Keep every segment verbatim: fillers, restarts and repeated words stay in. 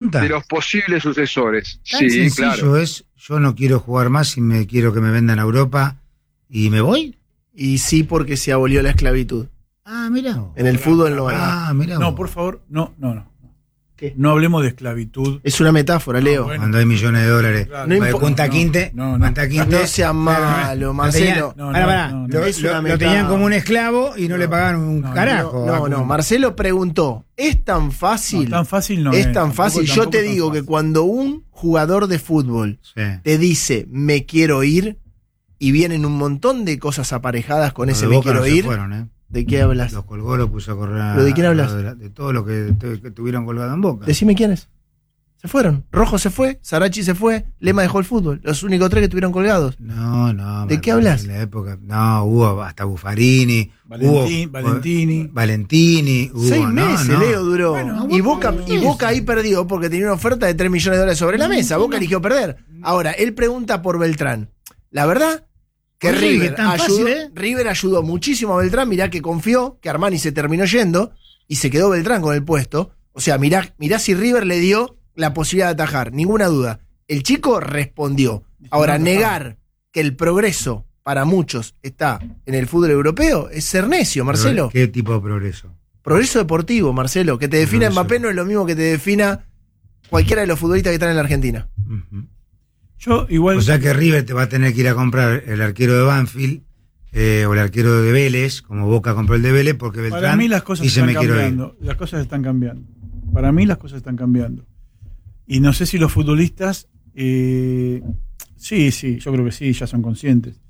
pregunta? De los posibles sucesores. Tan sí, sencillo claro. es, yo no quiero jugar más y me quiero que me vendan a Europa y me voy. Y sí, porque se abolió la esclavitud. Ah, mira. En el fútbol no hay. Ah, mira. No, por favor, no, no, no. ¿Qué? No hablemos de esclavitud. Es una metáfora, Leo. bueno. Cuando hay millones de dólares. Claro. No No impo- Punta no, Quinte. no, no. Punta Quinte. No sea malo, Lo Marcelo. tenían- No, no, pará, pará. no, no. Lo, Es lo- una lo metáfora. tenían como un esclavo y no, le pagaron un no, carajo. No, no, Marcelo preguntó, ¿es tan fácil? No, tan fácil no es. es. tan Tampoco- fácil. Yo tampoco te tan digo fácil. que cuando un jugador de fútbol Sí. te dice, me quiero ir, y vienen un montón de cosas aparejadas con Los ese de me Boca quiero no se ir, fueron, ¿eh? ¿de qué hablas? Los colgó, lo puso a correr. a- ¿Pero de quién hablas? De, la- de todo lo que, que tuvieron colgado en Boca. Decime quiénes. Se fueron. Rojo se fue, Sarachi se fue, Lema dejó el fútbol. Los únicos tres que estuvieron colgados. No, no. ¿De me- qué hablas? En la época, no, hubo hasta Buffarini. Valentín- hubo, Valentini. Valentini. Hubo, Seis no, meses, no. Leo, duró. Bueno, y, Boca, bueno, y Boca ahí perdió porque tenía una oferta de tres millones de dólares sobre la mesa. Boca eligió perder. Ahora, él pregunta por Beltrán. La verdad que Oye, River, que tan ayudó, fácil, ¿eh? River ayudó muchísimo a Beltrán. Mirá que confió, que Armani se terminó yendo y se quedó Beltrán con el puesto. O sea, mirá, mirá si River le dio la posibilidad de atajar, ninguna duda. El chico respondió. Ahora, negar que el progreso para muchos está en el fútbol europeo es ser necio, Marcelo. ¿Qué tipo de progreso? Progreso deportivo, Marcelo. Que te defina Progreso. Mbappé no es lo mismo que te defina cualquiera de los futbolistas que están en la Argentina. Ujú. Yo igual. O sea que River te va a tener que ir a comprar el arquero de Banfield eh, o el arquero de Vélez, como Boca compró el de Vélez, porque Beltrán Para mí las cosas dice están me quiero ir. cambiando. Las cosas están cambiando. Para mí las cosas están cambiando. Y no sé si los futbolistas, eh, sí, sí, yo creo que sí, ya son conscientes.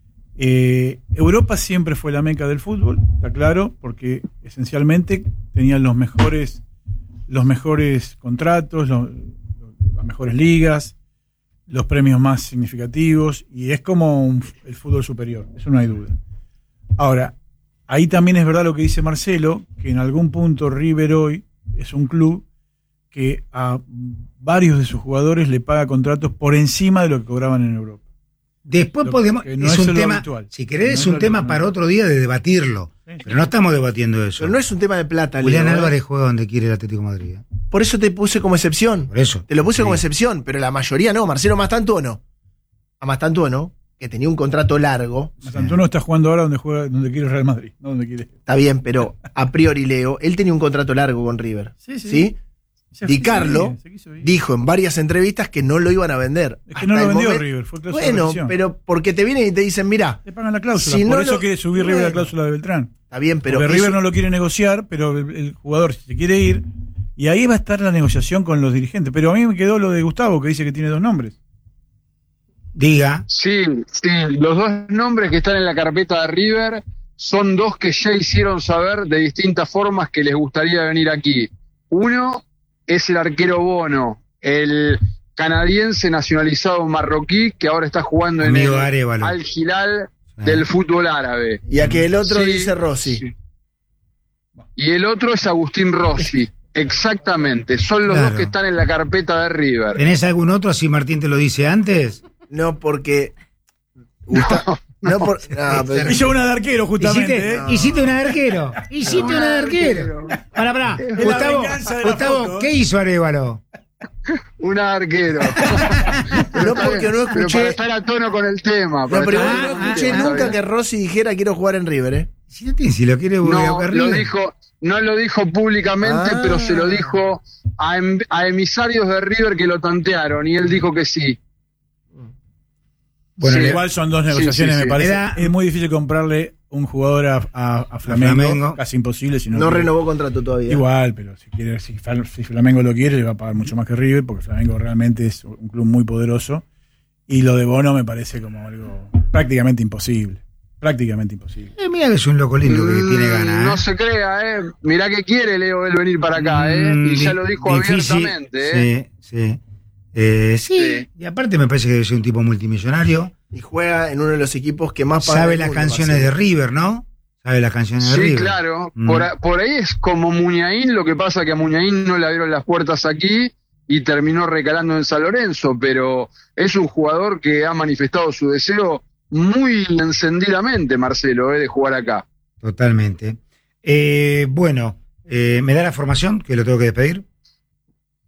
Eh, Europa siempre fue la meca del fútbol, está claro, porque esencialmente tenían los mejores, los mejores contratos, los, las mejores ligas, los premios más significativos, y es como un- el fútbol superior, eso no hay duda. Ahora, ahí también es verdad lo que dice Marcelo, que en algún punto River hoy es un club que a varios de sus jugadores le paga contratos por encima de lo que cobraban en Europa. Después Lo podemos, que no es es un lo tema, habitual. si querés, No es es un lo tema habitual. para otro día de debatirlo. Sí, sí. Pero no estamos debatiendo eso. Pero no es un tema de plata, Julián Leo, ¿eh? Álvarez juega donde quiere el Atlético de Madrid. ¿eh? Por eso te puse como excepción. Por eso. Te lo puse Sí. como excepción, pero la mayoría no. Marcelo Mastantuono. A Mastantuono, que tenía un contrato largo, Mastantuono está jugando ahora donde juega, donde quiere Real Madrid, no donde quiere. está bien, pero a priori, Leo, él tenía un contrato largo con River. Sí, sí. ¿Sí? Se Di quiso Carlo ir, se quiso ir. Dijo en varias entrevistas que no lo iban a vender. Es que no Hasta lo el vendió momen- River, fue cláusula de Bueno, rescisión. pero porque te vienen y te dicen, mira, Le pagan la cláusula, si por no eso lo- quiere subir River bueno. la cláusula de Beltrán. está bien, pero Porque eso- River no lo quiere negociar, pero el, el jugador si se quiere ir, y ahí va a estar la negociación con los dirigentes. Pero a mí me quedó lo de Gustavo, que dice que tiene dos nombres. Diga. Sí, sí, los dos nombres que están en la carpeta de River son dos que ya hicieron saber de distintas formas que les gustaría venir aquí. Uno es el arquero Bono, el canadiense nacionalizado marroquí que ahora está jugando en Amigo el Arévalo. Al Hilal Ah. del fútbol árabe. y a que el otro Sí, dice Rossi. sí. Y el otro es Agustín Rossi. Exactamente, son los Claro. dos que están en la carpeta de River. ¿Tenés algún otro así Martín te lo dice antes? No, porque. Gusta- no, por, no, pero- Hizo una de arquero, justamente. Hiciste, ¿eh? hiciste una de arquero. Hiciste una de arquero. Pará, pará. la Gustavo, venganza de la Gustavo, foto, ¿eh? ¿qué hizo Arévalo? Un arquero. No, porque no Pero escuché- para estar a tono con el tema. no, para pero estar Ah, no a tono con el escuché tema, nunca está que Rossi dijera quiero jugar en River, ¿eh? Si no, tiene- si lo quiere bien. voy a No, buscar lo River. dijo, no lo dijo públicamente, Ah. pero se lo dijo a, em- a emisarios de River que lo tantearon y él dijo que sí. Bueno, Sí, le- Igual son dos Sí, negociaciones, sí, sí. me parece. Era- Es muy difícil comprarle un jugador a, a- a Flamengo, Flamengo. casi imposible. Si no, No quiere. renovó contrato todavía. Igual, pero si quiere, si, Fal- si Flamengo lo quiere, le va a pagar mucho más que River, porque Flamengo realmente es un club muy poderoso. Y lo de Bono me parece como algo prácticamente imposible. Prácticamente imposible. Eh, mira que es un loco lindo que Mm, tiene ganas. ¿eh? No se crea, ¿eh? Mirá que quiere Leo él venir para acá, ¿eh? Mm, Y ya di- lo dijo difícil, abiertamente, ¿eh? Sí, sí. Eh, sí. Sí. Y aparte me parece que es un tipo multimillonario. Y juega en uno de los equipos que más pagan Sabe el las mundo, canciones de Marcelo. River, ¿no? Sabe las canciones de Sí, River. claro. Mm. Por, a- por ahí es como Muñain, lo que pasa que a Muñain no le abrieron las puertas aquí y terminó recalando en San Lorenzo, pero es un jugador que ha manifestado su deseo muy encendidamente, Marcelo, eh, de jugar acá. Totalmente. Eh, bueno, eh, ¿me da la formación que lo tengo que despedir?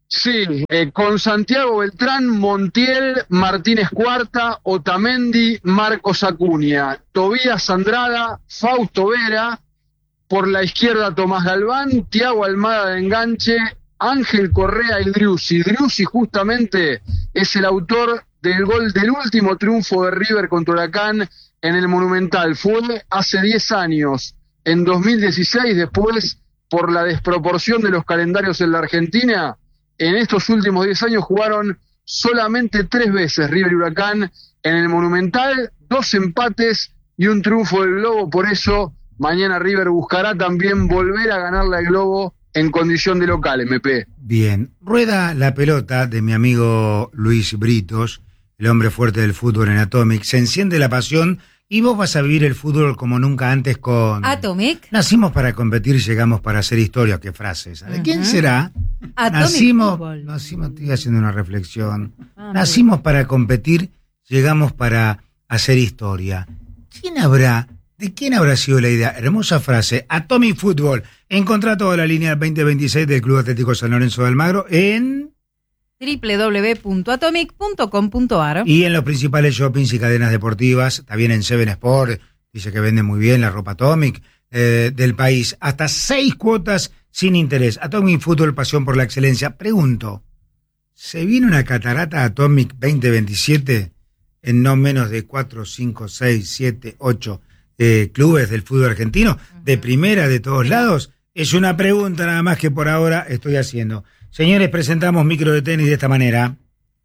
Sí, eh, con Santiago Beltrán, Montiel, Martínez Cuarta, Otamendi, Marcos Acuña, Tobías Andrada, Fausto Vera, por la izquierda Tomás Galván, Thiago Almada de enganche, Ángel Correa y Driussi. Driussi justamente es el autor del gol del último triunfo de River contra Huracán en el Monumental. Fue hace diez años, en dos mil dieciséis, después, por la desproporción de los calendarios en la Argentina, en estos últimos diez años jugaron solamente tres veces River y Huracán en el Monumental, dos empates y un triunfo del Globo. Por eso mañana River buscará también volver a ganarle al Globo en condición de local, M P. Bien, rueda la pelota de mi amigo Luis Britos, el hombre fuerte del fútbol en Atomic. Se enciende la pasión y vos vas a vivir el fútbol como nunca antes con... Atomic. Nacimos para competir, llegamos para hacer historia. Qué frase esa. ¿De uh-huh. quién será? Atomic nacimos, Fútbol. nacimos, estoy haciendo una reflexión. Ah, nacimos para competir, llegamos para hacer historia. ¿Quién habrá, de quién habrá sido la idea? Hermosa frase. Atomic Fútbol. Encontrá toda la línea veinte veintiséis del Club Atlético San Lorenzo de Almagro en... doble u doble u doble u punto atomic punto com punto a r y en los principales shoppings y cadenas deportivas, también en Seven Sport, dice que vende muy bien la ropa Atomic eh, del país, hasta seis cuotas sin interés. Atomic Fútbol, pasión por la excelencia. Pregunto, ¿se viene una catarata Atomic veinte veintisiete en no menos de cuatro, cinco, seis, siete, ocho eh, clubes del fútbol argentino, de primera, de todos lados? Es una pregunta nada más que por ahora estoy haciendo. Señores, presentamos Micro de Tenis de esta manera.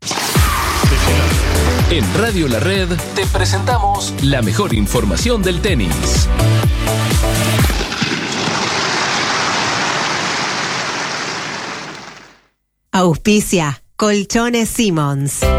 En Radio La Red te presentamos la mejor información del tenis. Auspicia Colchones Simmons.